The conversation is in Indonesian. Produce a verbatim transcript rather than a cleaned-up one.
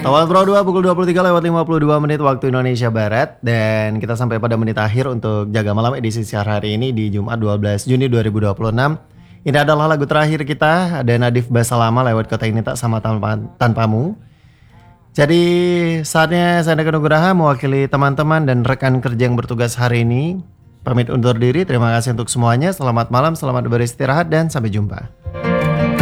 Awal Pro dua pukul dua puluh tiga lewat lima puluh dua menit waktu Indonesia Barat. Dan kita sampai pada menit akhir untuk Jaga Malam edisi siar hari ini di Jumat dua belas Juni dua ribu dua puluh enam. Ini adalah lagu terakhir kita, ada Nadif Basalama lewat Kota Ini Tak Sama Tanpa, Tanpamu. Jadi saatnya saya Andika Nugraha mewakili teman-teman dan rekan kerja yang bertugas hari ini pamit undur diri. Terima kasih untuk semuanya. Selamat malam, selamat beristirahat dan sampai jumpa.